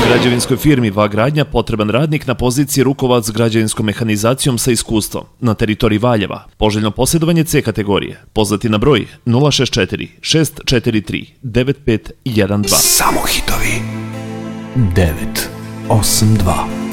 Građevinskoj firmi VA Gradnja potreban radnik na poziciji rukovac s građevinskom mehanizacijom sa iskustvom na teritoriji Valjeva. Poželjno posjedovanje C kategorije. Pozvati na broj 064 643 9512. Samo hitovi 982.